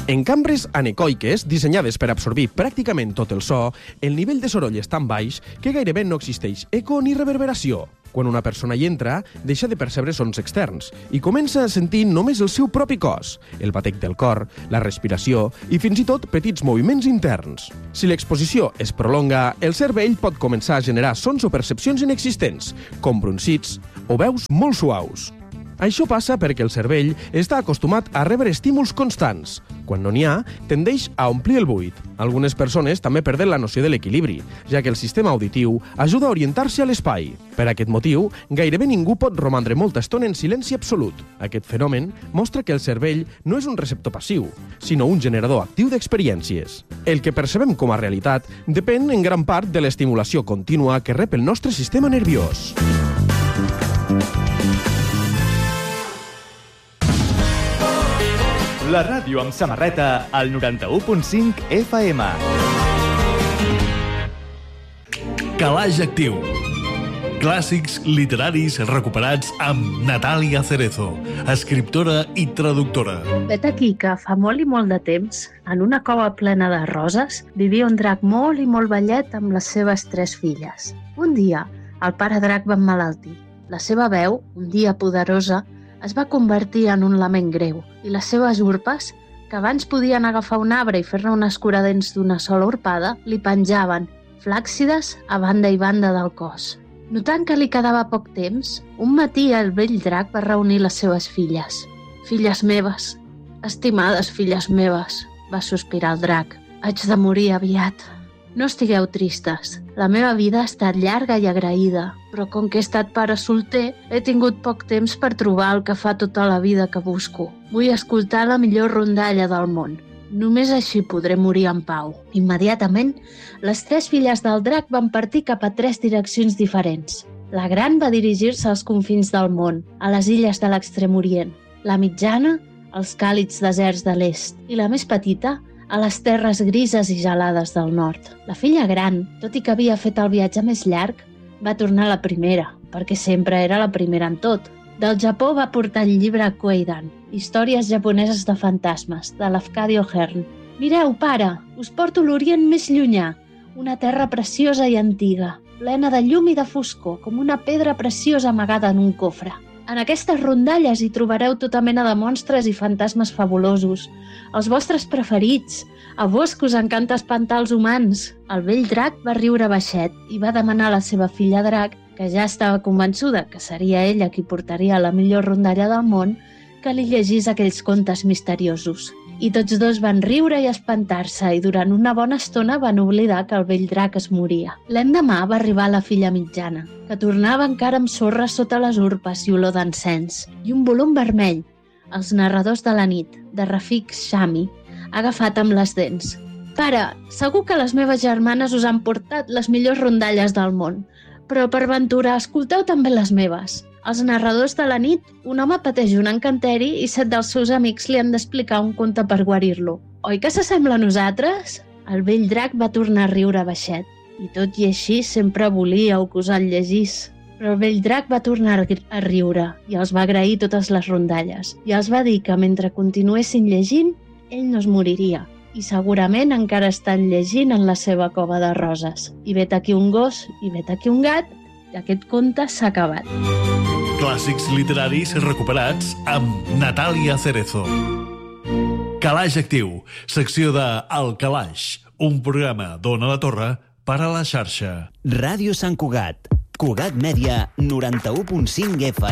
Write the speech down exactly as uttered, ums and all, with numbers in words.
En cambres anecoiques, dissenyades per absorbir pràcticament tot el so, el nivell de soroll és tan baix que gairebé no existeix eco ni reverberació. Quan una persona hi entra, deixa de percebre sons externs i comença a sentir només el seu propi cos, el batec del cor, la respiració i fins i tot petits moviments interns. Si l'exposició es prolonga, el cervell pot començar a generar sons o percepcions inexistents, com brunzits o veus molt suaus. Això passa perquè el cervell està acostumat a rebre estímuls constants. Quan no n'hi ha, tendeix a omplir el buit. Algunes persones també perden la noció de l'equilibri, ja que el sistema auditiu ajuda a orientar-se a l'espai. Per aquest motiu, gairebé ningú pot romandre molta estona en silenci absolut. Aquest fenomen mostra que el cervell no és un receptor passiu, sinó un generador actiu d'experiències. El que percebem com a realitat depèn en gran part de l'estimulació contínua que rep el nostre sistema nerviós. La ràdio amb samarreta al noranta-u punt cinc F M. Calaix Actiu. Clàssics literaris recuperats amb Natàlia Cerezo, escriptora i traductora. Vet aquí que fa molt i molt de temps, en una cova plena de roses, vivia un drac molt i molt vellet amb les seves tres filles. Un dia, el pare drac va emmalaltir. La seva veu, un dia poderosa, es va convertir en un lament greu i les seves urpes, que abans podien agafar un arbre i fer-ne una escuradents d'una sola urpada, li penjaven, flàccides, a banda i banda del cos. Notant que li quedava poc temps, un matí el vell drac va reunir les seves filles. «Filles meves, estimades filles meves», va sospirar el drac, «haig de morir aviat. No estigueu tristes. La meva vida ha estat llarga i agraïda, però com que he estat pare solter, he tingut poc temps per trobar el que fa tota la vida que busco. Vull escoltar la millor rondalla del món. Només així podré morir en pau». Immediatament, les tres filles del drac van partir cap a tres direccions diferents. La gran va dirigir-se als confins del món, a les illes de l'Extrem Orient. La mitjana, als càlids deserts de l'est. I la més petita, a les terres grises i gelades del nord. La filla gran, tot i que havia fet el viatge més llarg, va tornar a la primera, perquè sempre era la primera en tot. Del Japó va portar el llibre Kweidan, Històries japoneses de fantasmes, de l'Afcadio Hearn. «Mireu, pare, us porto l'Orient més llunyà, una terra preciosa i antiga, plena de llum i de foscor, com una pedra preciosa amagada en un cofre. En aquestes rondalles hi trobareu tota mena de monstres i fantasmes fabulosos, els vostres preferits. A vos que us encanta espantar els humans». El vell drac va riure baixet i va demanar a la seva filla drac, que ja estava convençuda que seria ella qui portaria la millor rondalla del món, que li llegís aquells contes misteriosos. I tots dos van riure i espantar-se i durant una bona estona van oblidar que el vell drac es moria. L'endemà va arribar la filla mitjana, que tornava encara amb sorra sota les urpes i olor d'encens, i un volum vermell, Els narradors de la nit, de Rafik Shami, agafat amb les dents. «Pare, segur que les meves germanes us han portat les millors rondalles del món, però per ventura escolteu també les meves. Els narradors de la nit, un home pateix un encanteri i set dels seus amics li han d'explicar un conte per guarir-lo. Oi que s'assembla a nosaltres?» El vell drac va tornar a riure baixet, i tot i així sempre volíeu que us el llegís. Però el vell drac va tornar a riure i els va agrair totes les rondalles i els va dir que mentre continuessin llegint, ell no es moriria i segurament encara estan llegint en la seva cova de roses. I vet aquí un gos i vet aquí un gat i aquest conte s'ha acabat. Clàssics literaris recuperats amb Natàlia Cerezo. Calaix Actiu, secció de El Calaix, un programa d'Ona la Torre per a la xarxa. Ràdio Sant Cugat, Cugat Mèdia, noranta-u punt cinc F